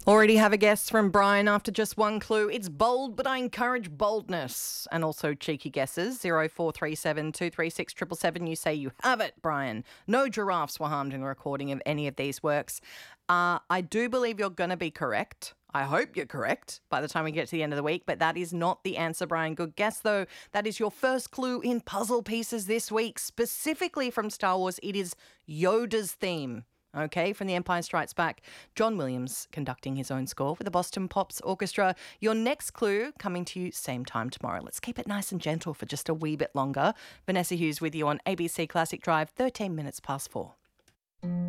Already have a guess from Brian after just one clue. It's bold, but I encourage boldness. And also cheeky guesses. 0437 236 777. You say you have it, Brian. No giraffes were harmed in the recording of any of these works. I do believe you're going to be correct. I hope you're correct by the time we get to the end of the week, but that is not the answer, Brian. Good guess, though. That is your first clue in puzzle pieces this week, specifically from Star Wars. It is Yoda's theme. Okay, from The Empire Strikes Back. John Williams conducting his own score with the Boston Pops Orchestra. Your next clue coming to you same time tomorrow. Let's keep it nice and gentle for just a wee bit longer. Vanessa Hughes with you on ABC Classic Drive, 13 minutes past 4.